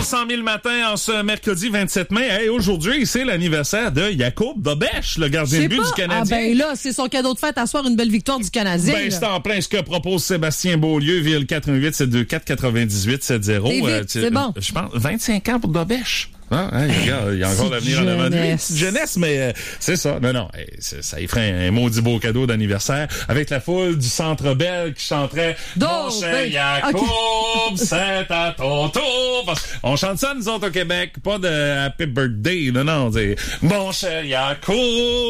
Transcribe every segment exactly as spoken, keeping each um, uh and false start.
cent mille matin en ce mercredi vingt-sept mai. Hey, aujourd'hui, c'est l'anniversaire de Jakub Dobeš, le gardien de but pas. du Canadien. Ah ben là, c'est son cadeau de fête à soir, une belle victoire du Canadien. Ben, c'est en plein ce que propose Sébastien Beaulieu via le quatre un huit sept deux quatre quatre-vingt-dix-huit soixante. C'est vite, euh, c'est bon. Je pense vingt-cinq ans pour Dobeš. Ah, hein, regarde, il y a encore l'avenir en avant de lui. Petite jeunesse, mais euh, c'est ça. Non, non, hey, ça y ferait un, un maudit beau cadeau d'anniversaire avec la foule du Centre Bell qui chanterait « Mon cher Jakub, okay. c'est à ton tour ». On chante ça, nous autres, au Québec. Pas de « Happy Birthday », non, non. C'est « Mon cher Jakub »,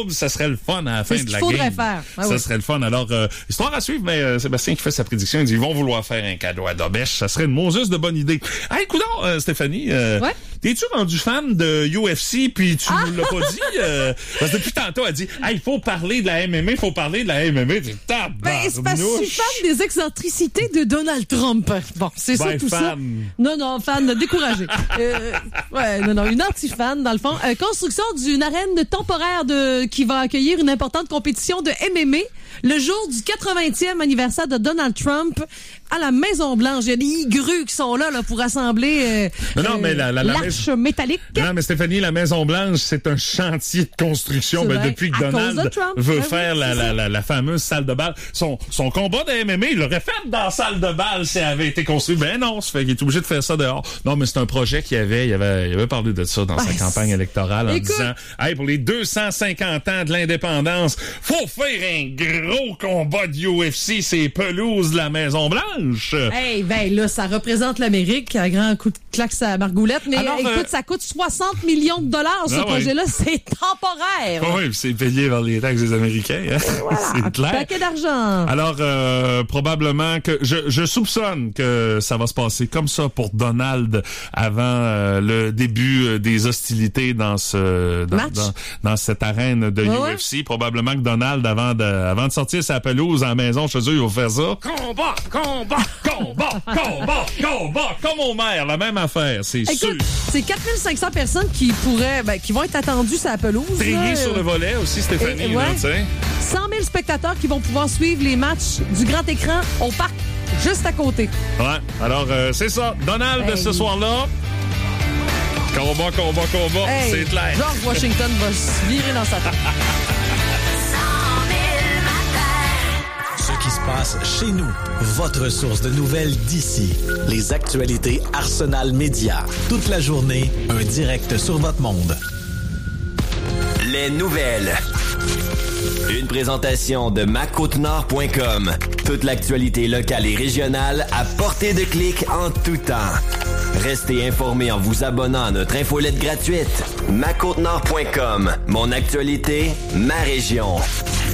ça serait le fun à la fin de la game. C'est ce qu'il faudrait faire. Ah, ça oui. serait le fun. Alors, euh, histoire à suivre, mais euh, Sébastien qui fait sa prédiction, il dit « Ils vont vouloir faire un cadeau à Dobeš ». Ça serait une Moses de bonne idée. Hey, coudonc, euh, Stéphanie, euh, ouais? T'es-tu rendu fan de U F C puis tu ah! nous l'as pas dit? Euh, parce que depuis tantôt, elle dit, il hey, faut parler de la M M A, il faut parler de la M M A. Tu ben, c'est parce que je suis fan des excentricités de Donald Trump. Bon, c'est ben, ça tout fan. ça. Non, non, fan, découragé. euh, ouais, non, non, une anti-fan, dans le fond. Euh, construction d'une arène temporaire de qui va accueillir une importante compétition de M M A le jour du quatre-vingtième anniversaire de Donald Trump à la Maison-Blanche. Il y a des grues qui sont là, là pour assembler euh, non, non, mais la, la, la l'arche maison... métallique. Non, mais Stéphanie, la Maison-Blanche, c'est un chantier de construction ben, depuis que à Donald veut ben faire oui, la, la, la, la fameuse salle de bal. Son, son combat de M M A, il l'aurait fait dans la salle de bal si elle avait été construite. Ben non, ça fait qu'il est obligé de faire ça dehors. Non, mais c'est un projet qu'il avait, il avait, il avait parlé de ça dans ben, sa campagne électorale en écoute, disant, hey, pour les deux cent cinquante ans de l'indépendance, faut faire un gros combat de U F C, c'est pelouses de la Maison-Blanche. Hey, ben là, ça représente l'Amérique, un grand coup de claque à Margoulette, mais alors, écoute, euh... ça coûte soixante millions de dollars, ce ah, projet-là, oui. C'est temporaire. Oui, c'est payé par les taxes des Américains, hein? Voilà, c'est clair. Un paquet d'argent. Alors, euh, probablement que, je, je soupçonne que ça va se passer comme ça pour Donald avant euh, le début des hostilités dans ce, dans, dans, dans cette arène de ouais, U F C. Ouais. Probablement que Donald, avant de, avant de sortir sa pelouse en la maison chez eux, il va faire ça. Combat, combat, combat, combat, combat, comme au maire, la même affaire, c'est écoute, sûr. C'est quatre mille cinq cents personnes qui pourraient, ben, qui vont être attendues sur la pelouse. Trier sur le volet aussi, Stéphanie, et, ouais. là, tu sais. cent mille spectateurs qui vont pouvoir suivre les matchs du grand écran au parc, juste à côté. Ouais, alors euh, c'est ça. Donald, hey. Ce soir-là, combat, combat, combat, hey. C'est clair. George Washington va se virer dans sa tête. Ce qui se passe chez nous. Votre source de nouvelles d'ici. Les actualités Arsenal Média. Toute la journée, un direct sur votre monde. Les nouvelles. Une présentation de ma côte nord point com. Toute l'actualité locale et régionale à portée de clic en tout temps. Restez informés en vous abonnant à notre infolette gratuite. ma côte nord point com. Mon actualité, ma région.